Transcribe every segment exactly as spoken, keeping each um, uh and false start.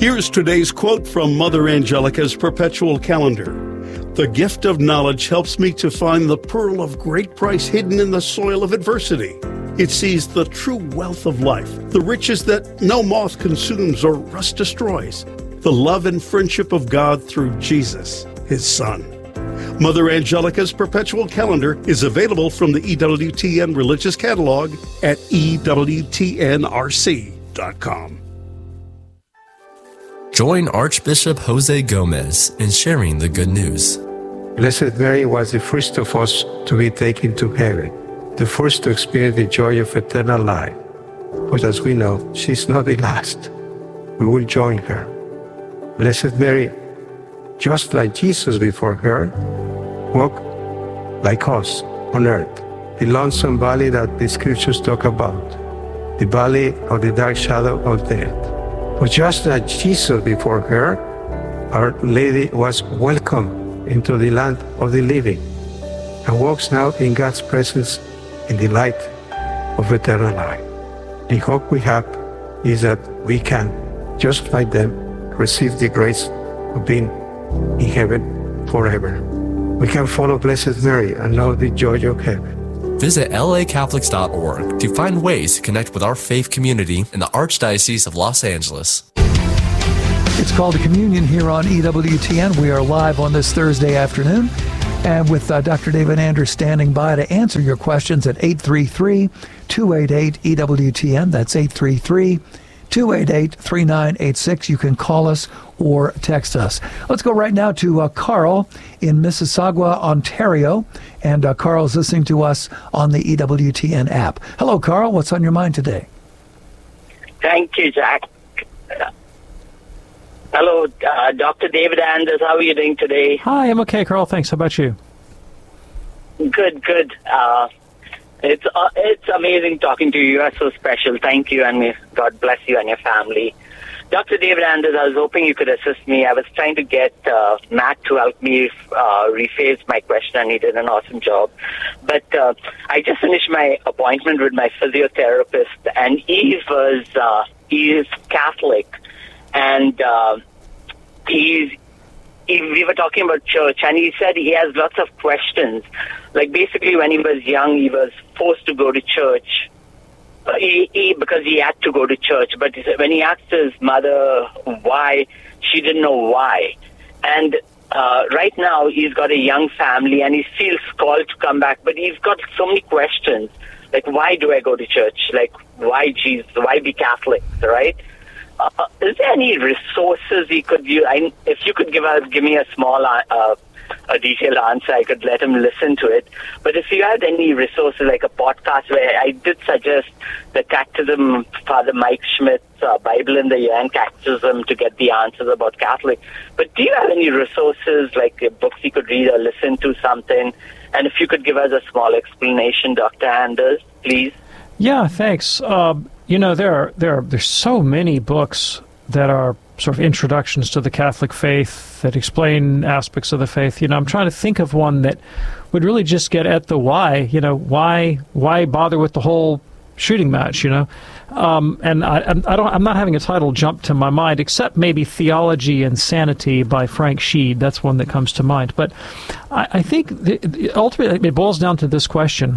Here's today's quote from Mother Angelica's perpetual calendar. The gift of knowledge helps me to find the pearl of great price hidden in the soil of adversity. It sees the true wealth of life, the riches that no moth consumes or rust destroys, the love and friendship of God through Jesus, his Son. Mother Angelica's perpetual calendar is available from the E W T N Religious Catalog at E W T N R C dot com. Join Archbishop Jose Gomez in sharing the good news. Blessed Mary was the first of us to be taken to heaven, the first to experience the joy of eternal life. But as we know, she's not the last. We will join her. Blessed Mary, just like Jesus before her, walk like us on earth, the lonesome valley that the scriptures talk about, the valley of the dark shadow of death. But just like Jesus before her, Our Lady was welcomed into the land of the living and walks now in God's presence in the light of eternal life. The hope we have is that we can, just like them, receive the grace of being in heaven forever. We can follow Blessed Mary and know the joy of heaven. Visit L A Catholics dot org to find ways to connect with our faith community in the Archdiocese of Los Angeles. It's called a Communion here on E W T N. We are live on this Thursday afternoon, and with uh, Doctor David Anders standing by to answer your questions at eight three three, two eight eight, E W T N. That's eight three three, two eight eight, three nine eight six. You can call us or text us. Let's go right now to uh, Carl in Mississauga, Ontario. And uh, Carl's listening to us on the E W T N app. Hello, Carl. What's on your mind today? Thank you, Jack. Hello, uh, Doctor David Anders. How are you doing today? Hi, I'm okay, Carl. Thanks. How about you? Good, good. Uh, it's uh, it's amazing talking to you. You are so special. Thank you, and may God bless you and your family. Doctor David Anders, I was hoping you could assist me. I was trying to get uh, Matt to help me uh, rephrase my question, and he did an awesome job. But uh, I just finished my appointment with my physiotherapist, and he was uh, he is Catholic, and uh, he's he, we were talking about church, and he said he has lots of questions. Like basically, when he was young, he was forced to go to church. Uh, he, he, because he had to go to church, but when he asked his mother why, she didn't know why. And uh, right now, he's got a young family, and he feels called to come back, but he's got so many questions. Like, why do I go to church? Like, why Jesus? Why be Catholic, right? Uh, is there any resources he could use? I, if you could give us, give me a small uh, a detailed answer, I could let him listen to it. But if you had any resources, like a podcast, where I did suggest the Catechism, Father Mike Schmidt's uh, Bible in the Year and Catechism to get the answers about Catholic. But do you have any resources, like uh, books he could read or listen to something? And if you could give us a small explanation, Doctor Anders, please. Yeah, thanks. Uh, you know, there are, there are there's so many books that are sort of introductions to the Catholic faith that explain aspects of the faith. You know, I'm trying to think of one that would really just get at the why. You know, why why bother with the whole shooting match? You know, um, and I, I don't. I'm not having a title jump to my mind, except maybe Theology and Sanity by Frank Sheed. That's one that comes to mind. But I, I think the, the, ultimately it boils down to this question.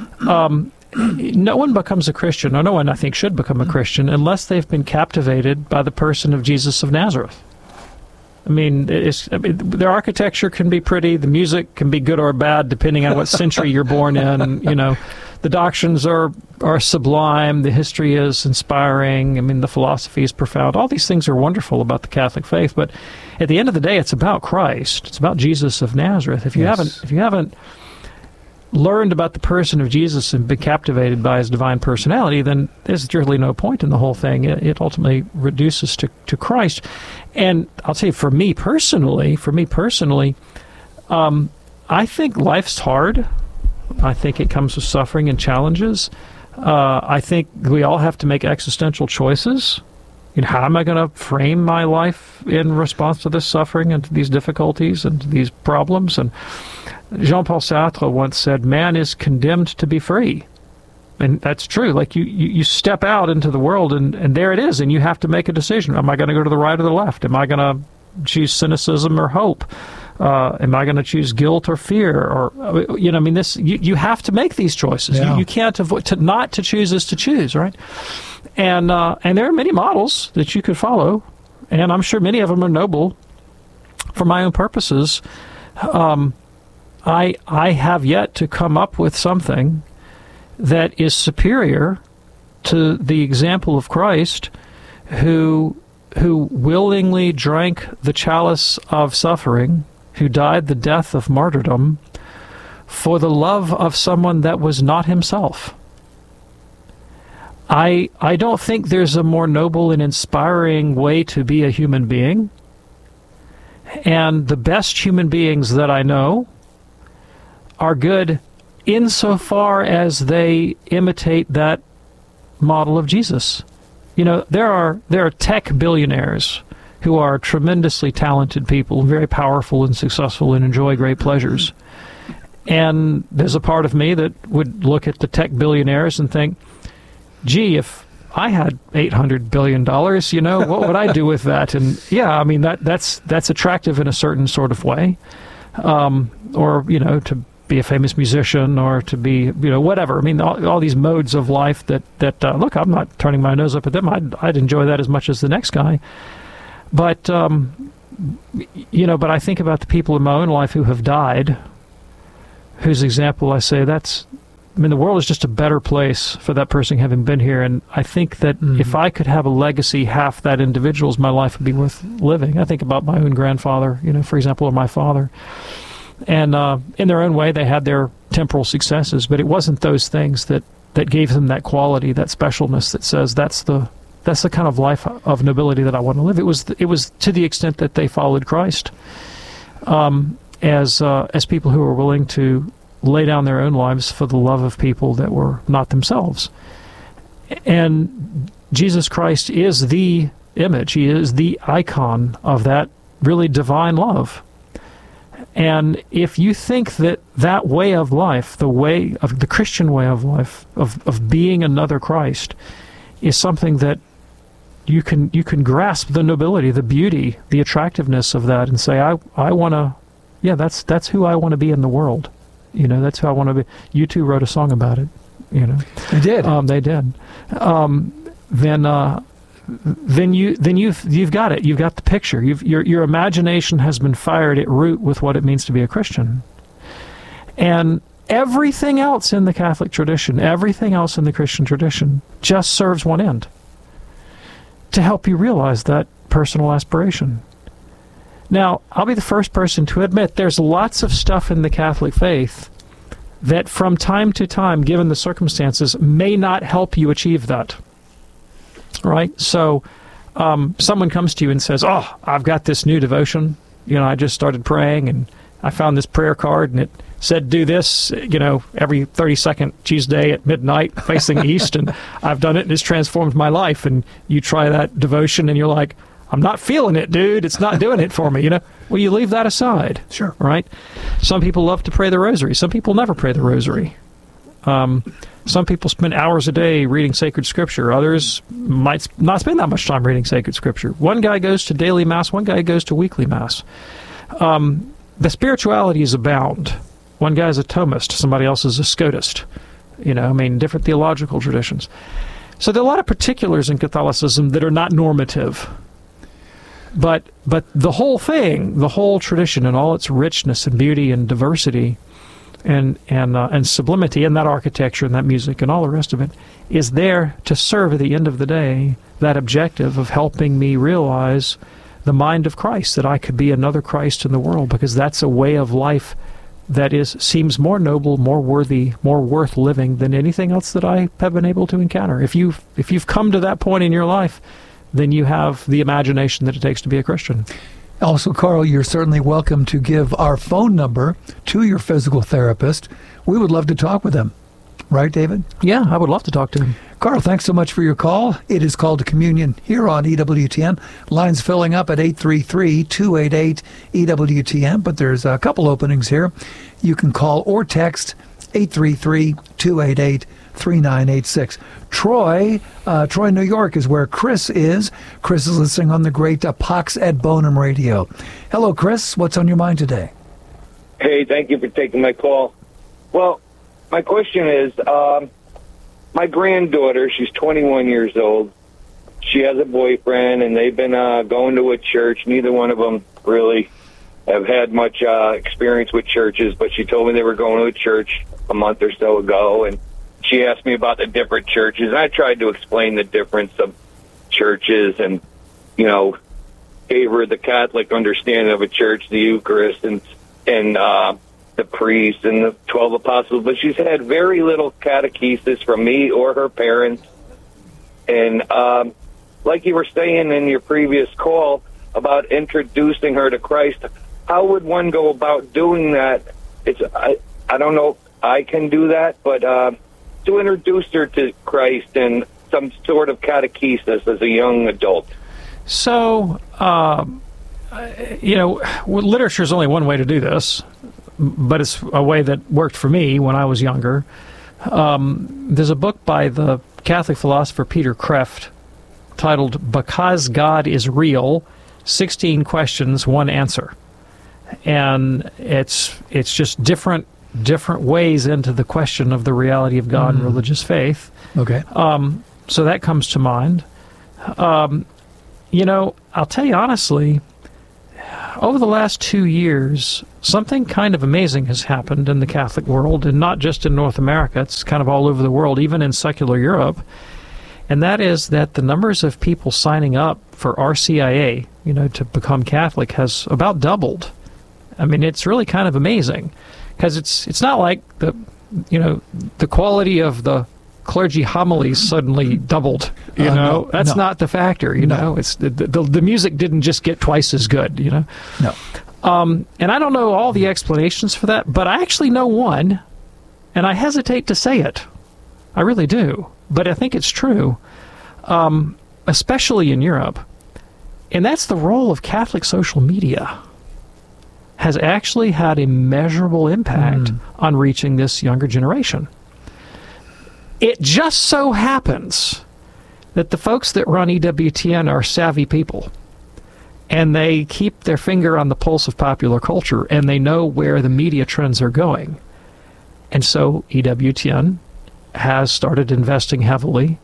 Um, No one becomes a Christian, or no one, I think, should become a Christian unless they've been captivated by the person of Jesus of Nazareth. I mean, it's, I mean, their architecture can be pretty, the music can be good or bad, depending on what century you're born in. You know, the doctrines are, are sublime, the history is inspiring, I mean, the philosophy is profound. All these things are wonderful about the Catholic faith, but at the end of the day, it's about Christ. It's about Jesus of Nazareth. If you yes. haven't, if you haven't learned about the person of Jesus and been captivated by his divine personality, then there's really no point in the whole thing. It, it ultimately reduces to, to Christ. And I'll tell you, for me personally, for me personally, um, I think life's hard. I think it comes with suffering and challenges. Uh, I think we all have to make existential choices. You know, how am I going to frame my life in response to this suffering and to these difficulties and to these problems? And Jean-Paul Sartre once said, man is condemned to be free. And that's true. Like you, you, you step out into the world, and, and there it is, and you have to make a decision. Am I going to go to the right or the left? Am I going to choose cynicism or hope? Uh, am I going to choose guilt or fear? Or, you know, I mean, this you, you have to make these choices. Yeah. You, you can't avoid, to not to choose is to choose, right? And uh, and there are many models that you could follow, and I'm sure many of them are noble for my own purposes. Um, I I have yet to come up with something that is superior to the example of Christ, who who willingly drank the chalice of suffering, who died the death of martyrdom for the love of someone that was not himself. I I don't think there's a more noble and inspiring way to be a human being. And the best human beings that I know are good insofar as they imitate that model of Jesus. You know, there are there are tech billionaires who are tremendously talented people, very powerful and successful and enjoy great pleasures. And there's a part of me that would look at the tech billionaires and think, gee, if I had eight hundred billion dollars, you know, what would I do with that? And yeah, I mean, that that's that's attractive in a certain sort of way. Um, or, you know, to be a famous musician or to be, you know, whatever. I mean, all, all these modes of life that, that uh, look, I'm not turning my nose up at them. I'd, I'd enjoy that as much as the next guy. But, um, you know, but I think about the people in my own life who have died, whose example I say, that's, I mean, the world is just a better place for that person having been here. And I think that mm-hmm. if I could have a legacy half that individual's, my life would be worth living. I think about my own grandfather, you know, for example, or my father. And uh, in their own way, they had their temporal successes, but it wasn't those things that, that gave them that quality, that specialness that says that's the that's the kind of life of nobility that I want to live. It was it was to the extent that they followed Christ um, as uh, as people who were willing to lay down their own lives for the love of people that were not themselves. And Jesus Christ is the image. He is the icon of that really divine love. And if you think that that way of life, the way of the Christian way of life, of, of being another Christ, is something that you can you can grasp the nobility, the beauty, the attractiveness of that, and say, I I want to, yeah, that's that's who I want to be in the world. You know, that's who I want to be. You two wrote a song about it. You know, they did. Um, they did. Um, then. Uh, then you then you've you've got it. You've got the picture. You've, your your imagination has been fired at root with what it means to be a Christian. And everything else in the Catholic tradition, everything else in the Christian tradition, just serves one end: to help you realize that personal aspiration. Now, I'll be the first person to admit there's lots of stuff in the Catholic faith that, from time to time, given the circumstances, may not help you achieve that. Right? So um, someone comes to you and says, oh, I've got this new devotion. You know, I just started praying and I found this prayer card and it said, do this, you know, every thirty-second Tuesday at midnight facing east. And I've done it and it's transformed my life. And you try that devotion and you're like, I'm not feeling it, dude. It's not doing it for me, you know. Well, you leave that aside. Sure. Right? Some people love to pray the rosary. Some people never pray the rosary. Um, some people spend hours a day reading sacred scripture. Others might not spend that much time reading sacred scripture. One guy goes to daily mass. One guy goes to weekly mass. Um, the spiritualities abound. One guy is a Thomist. Somebody else is a Scotist. You know, I mean, different theological traditions. So there are a lot of particulars in Catholicism that are not normative. But but the whole thing, the whole tradition and all its richness and beauty and diversity and and uh, and sublimity and that architecture and that music and all the rest of it is there to serve at the end of the day that objective of helping me realize the mind of Christ, that I could be another Christ in the world, because that's a way of life that is seems more noble, more worthy, more worth living than anything else that I have been able to encounter. If you've if you've come to that point in your life, then you have the imagination that it takes to be a Christian. Also, Carl, you're certainly welcome to give our phone number to your physical therapist. We would love to talk with them. Right, David? Yeah, I would love to talk to him. Carl, thanks so much for your call. It is Called to Communion here on E W T N. Lines filling up at eight three three, two eight eight, E W T N, but there's a couple openings here. You can call or text eight three three, two eight eight, three nine eight six. Troy, uh, Troy, New York is where Chris is. Chris is listening on the great uh, Pax et Bonum radio. Hello, Chris. What's on your mind today? Hey, thank you for taking my call. Well, my question is, um, my granddaughter, she's twenty-one years old. She has a boyfriend, and they've been uh, going to a church. Neither one of them really have had much uh, experience with churches, but she told me they were going to a church a month or so ago, and she asked me about the different churches, and I tried to explain the difference of churches and, you know, gave her the Catholic understanding of a church, the Eucharist, and, and uh, the priest and the twelve apostles, but she's had very little catechesis from me or her parents. And um, like you were saying in your previous call about introducing her to Christ, how would one go about doing that? It's I, I don't know if I can do that, but uh, to introduce her to Christ and some sort of catechesis as a young adult. So, um, you know, literature is only one way to do this, but it's a way that worked for me when I was younger. Um, there's a book by the Catholic philosopher Peter Kreeft titled Because God is Real, sixteen Questions, One Answer. And it's it's just different different ways into the question of the reality of God mm. and religious faith. Okay. Um, so that comes to mind. Um, you know, I'll tell you honestly, over the last two years, something kind of amazing has happened in the Catholic world, and not just in North America. It's kind of all over the world, even in secular Europe. And that is that the numbers of people signing up for R C I A, you know, to become Catholic has about doubled. I mean, it's really kind of amazing, because it's it's not like the, you know, the quality of the clergy homilies suddenly doubled. You uh, know, no, that's no. not the factor. You no. know, it's the, the the music didn't just get twice as good. You know, no. Um, and I don't know all the explanations for that, but I actually know one, and I hesitate to say it. I really do, but I think it's true, um, especially in Europe, and that's the role of Catholic social media. Has actually had a measurable impact mm. on reaching this younger generation. It just so happens that the folks that run E W T N are savvy people, and they keep their finger on the pulse of popular culture, and they know where the media trends are going. And so E W T N has started investing heavily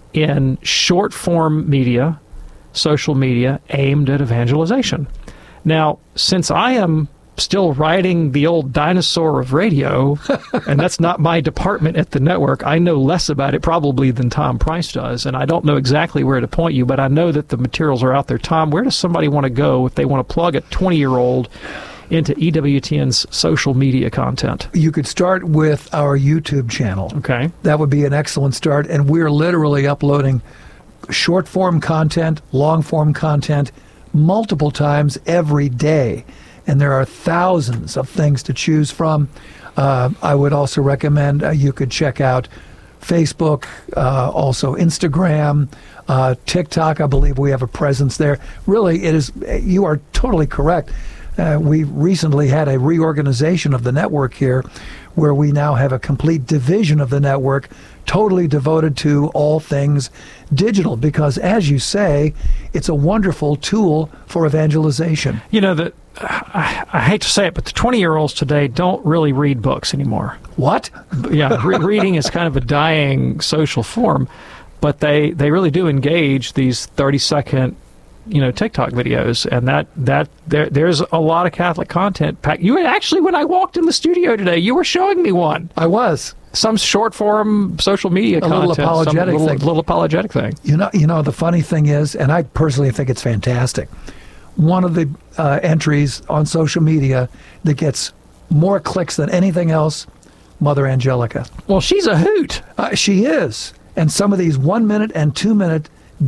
in short-form media, social media, aimed at evangelization. Now, since I am still riding the old dinosaur of radio, and that's not my department at the network, I know less about it probably than Tom Price does, and I don't know exactly where to point you, but I know that the materials are out there. Tom, where does somebody want to go if they want to plug a twenty-year-old into E W T N's social media content? You could start with our YouTube channel. Okay. That would be an excellent start, and we're literally uploading short-form content, long-form content, multiple times every day, and there are thousands of things to choose from. Uh, I would also recommend uh, you could check out Facebook, uh, also Instagram, uh, TikTok. I believe we have a presence there. Really, it is. You are totally correct. Uh, we recently had a reorganization of the network here, where we now have a complete division of the network totally devoted to all things digital, because, as you say, it's a wonderful tool for evangelization. You know, the, I, I hate to say it, but the twenty-year-olds today don't really read books anymore. What? Yeah, re- reading is kind of a dying social form, but they, they really do engage these thirty-second, you know, TikTok videos, and that that there there's a lot of Catholic content packed. You were actually, when I walked in the studio today, you were showing me one. I was. Some short form social media a content, little apologetic some little, thing. little apologetic thing. You know, you know, the funny thing is, and I personally think it's fantastic. One of the uh, entries on social media that gets more clicks than anything else, Mother Angelica. Well, she's a hoot. Uh, she is, and some of these one minute and two minute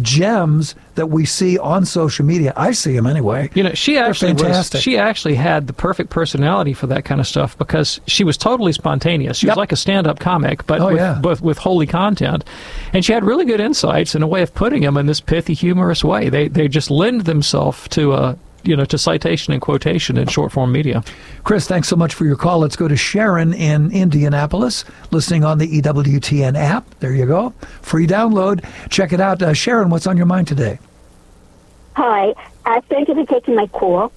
gems that we see on social media, I see them anyway. You know, she actually was, fantastic. she actually had the perfect personality for that kind of stuff, because she was totally spontaneous. She Yep. was like a stand-up comic, but Oh, with, yeah. with with holy content, and she had really good insights and a way of putting them in this pithy, humorous way. They they just lend themselves to a you know, to citation and quotation in short form media. Chris, thanks so much for your call. Let's go to Sharon in Indianapolis, listening on the E W T N app. There you go. Free download. Check it out. Uh, Sharon, what's on your mind today? Hi. Uh, thank you for taking my call.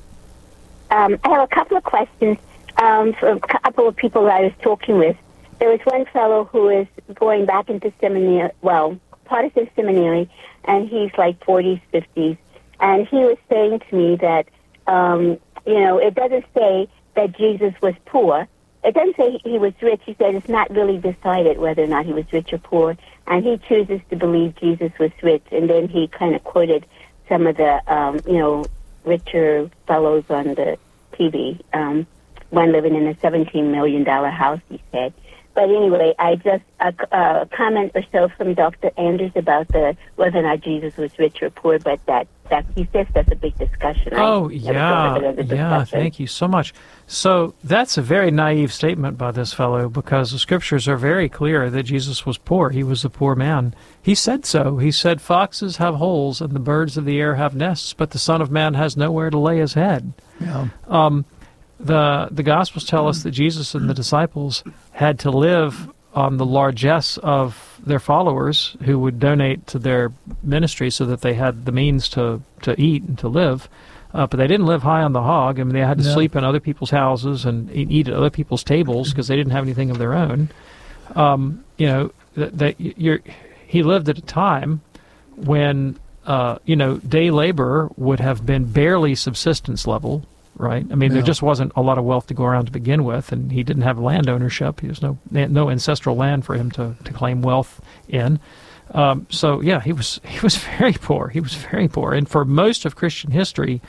Um, I have a couple of questions um, from a couple of people that I was talking with. There was one fellow who is going back into seminary, well, Protestant seminary, and he's like forties, fifties. And he was saying to me that, um, you know, it doesn't say that Jesus was poor. It doesn't say he was rich. He said it's not really decided whether or not he was rich or poor. And he chooses to believe Jesus was rich. And then he kind of quoted some of the, um, you know, richer fellows on the T V. Um, one living in a seventeen million dollars house, he said. But anyway, I just a, a comment or so from Doctor Anders about the whether or not Jesus was rich or poor, but that, that he says that's a big discussion. Oh, yeah, yeah, thank you so much. So that's a very naive statement by this fellow, because the scriptures are very clear that Jesus was poor. He was a poor man. He said so. He said, foxes have holes and the birds of the air have nests, but the Son of Man has nowhere to lay his head. Yeah. Um, The the Gospels tell us that Jesus and the disciples had to live on the largesse of their followers, who would donate to their ministry so that they had the means to, to eat and to live. Uh, but they didn't live high on the hog. I mean, they had to No. sleep in other people's houses and eat, eat at other people's tables because they didn't have anything of their own. Um, you know, that, that you're, he lived at a time when, uh, you know, day labor would have been barely subsistence level. Right. I mean, Yeah. there just wasn't a lot of wealth to go around to begin with, and he didn't have land ownership. There was no no ancestral land for him to, to claim wealth in. Um, so yeah, he was he was very poor. He was very poor, and for most of Christian history,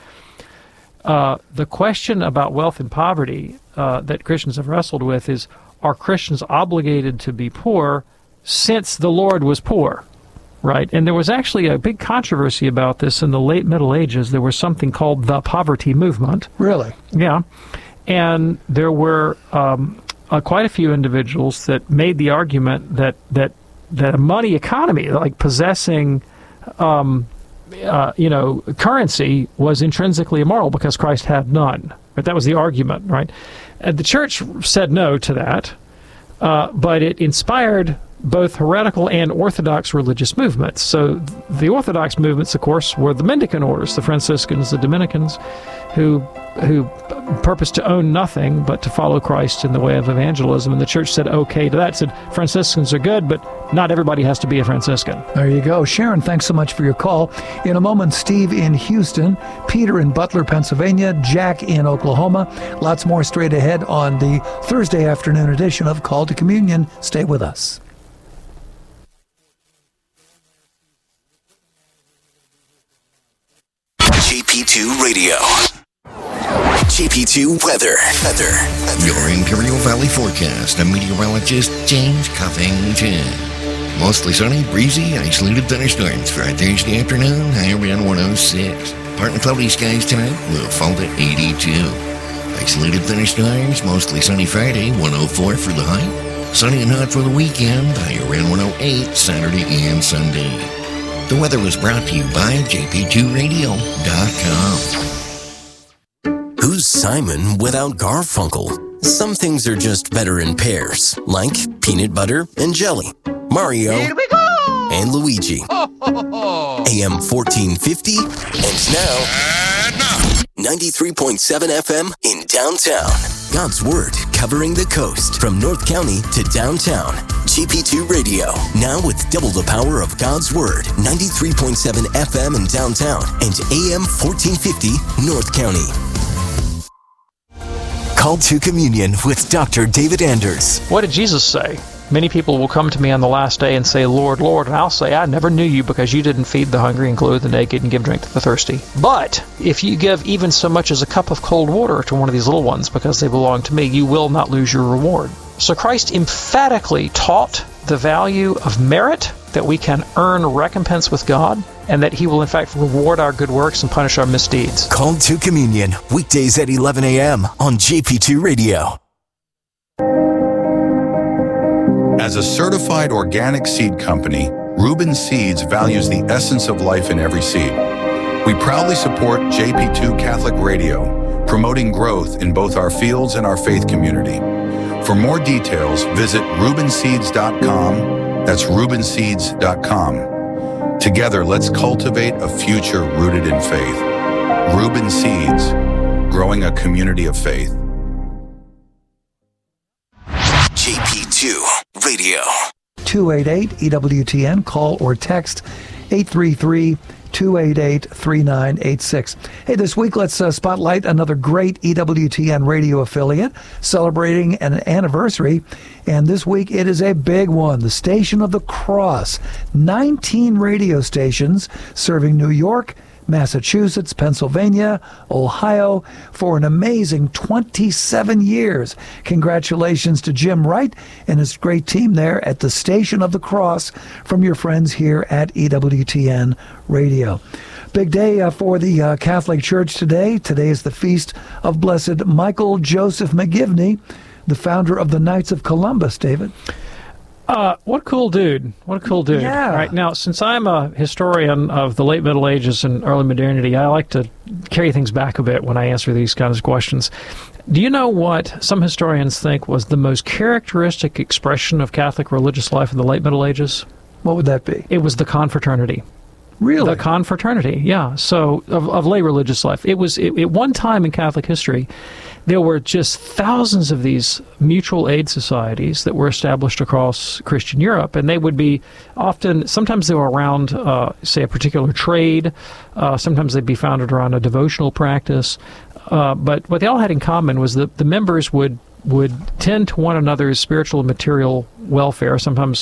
uh, the question about wealth and poverty uh, that Christians have wrestled with is: are Christians obligated to be poor since the Lord was poor? Right, and there was actually a big controversy about this in the late Middle Ages. There was something called the poverty movement. Really? Yeah, and there were um, uh, quite a few individuals that made the argument that that that a money economy, like possessing, um, uh, you know, currency, was intrinsically immoral because Christ had none. But that was the argument, right? And the church said no to that, uh, but it inspired both heretical and Orthodox religious movements. So the Orthodox movements, of course, were the mendicant orders, the Franciscans, the Dominicans, who who purposed to own nothing but to follow Christ in the way of evangelism. And the church said okay to that, said Franciscans are good, but not everybody has to be a Franciscan. There you go. Sharon, thanks so much for your call. In a moment, Steve in Houston, Peter in Butler, Pennsylvania, Jack in Oklahoma. Lots more straight ahead on the Thursday afternoon edition of Call to Communion. Stay with us. J P two Radio. J P two Weather. Weather. Your Imperial Valley forecast. I'm meteorologist James Covington. Mostly sunny, breezy, isolated thunderstorms for a Thursday afternoon, high around one oh six. Partly cloudy skies tonight will fall to eighty-two. Isolated thunderstorms, mostly sunny Friday, one oh four for the high. Sunny and hot for the weekend, high around one oh eight Saturday and Sunday. The weather was brought to you by J P two radio dot com. Who's Simon without Garfunkel? Some things are just better in pairs, like peanut butter and jelly. Mario Here we go! And Luigi. A M fourteen fifty, and now, and now ninety-three point seven F M in downtown. God's Word covering the coast from North County to downtown. J P two Radio, now with double the power of God's Word. ninety-three point seven F M in downtown and A M fourteen fifty North County. Call to Communion with Doctor David Anders. What did Jesus say? Many people will come to me on the last day and say, Lord, Lord, and I'll say, I never knew you because you didn't feed the hungry and clothe the naked and give drink to the thirsty. But if you give even so much as a cup of cold water to one of these little ones because they belong to me, you will not lose your reward. So Christ emphatically taught the value of merit, that we can earn recompense with God, and that he will in fact reward our good works and punish our misdeeds. Call to Communion, weekdays at eleven a.m. on J P two Radio. As a certified organic seed company, Reuben Seeds values the essence of life in every seed. We proudly support J P two Catholic Radio, promoting growth in both our fields and our faith community. For more details, visit Reuben Seeds dot com. That's Reuben Seeds dot com. Together, let's cultivate a future rooted in faith. Reuben Seeds, growing a community of faith. J P two Radio. two eight eight E W T N. Call or text eight three three, two eight eight, three nine eight six. Hey, this week let's uh, spotlight another great E W T N radio affiliate celebrating an anniversary. And this week it is a big one, the Station of the Cross. nineteen radio stations serving New York, Massachusetts, Pennsylvania, Ohio for an amazing twenty-seven years. Congratulations to Jim Wright and his great team there at the Station of the Cross from your friends here at E W T N Radio. Big day uh, for the uh, Catholic Church today. Today is the feast of Blessed Michael Joseph McGivney, the founder of the Knights of Columbus, David. Uh, what a cool dude. What a cool dude. Yeah. Right now, since I'm a historian of the late Middle Ages and early modernity, I like to carry things back a bit when I answer these kinds of questions. Do you know what some historians think was the most characteristic expression of Catholic religious life in the late Middle Ages? What would that be? It was the confraternity. Really? The confraternity, yeah. So, of, of lay religious life. It was, it, at one time in Catholic history, there were just thousands of these mutual aid societies that were established across Christian Europe, and they would be often, sometimes they were around, uh, say, a particular trade, uh, sometimes they'd be founded around a devotional practice, uh, but what they all had in common was that the members would would tend to one another's spiritual and material welfare, sometimes